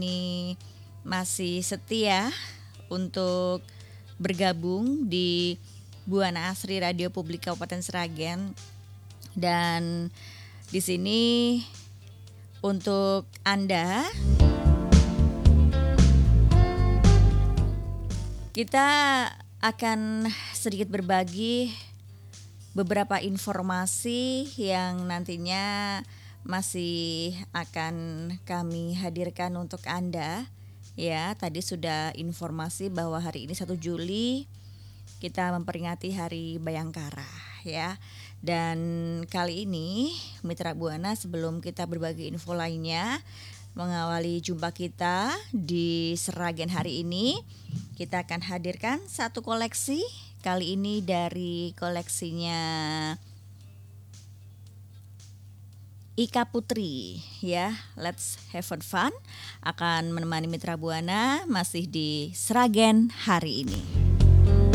ini masih setia untuk bergabung di Buana Asri Radio Publik Kabupaten Sragen, dan di sini untuk Anda kita akan sedikit berbagi beberapa informasi yang nantinya masih akan kami hadirkan untuk Anda. Ya, tadi sudah informasi bahwa hari ini 1 Juli kita memperingati Hari Bayangkara ya. Dan kali ini Mitra Buana, sebelum kita berbagi info lainnya, mengawali jumpa kita di Sragen hari ini, kita akan hadirkan satu koleksi. Kali ini dari koleksinya Ika Putri ya. Let's have fun akan menemani Mitra Buana masih di Sragen hari ini.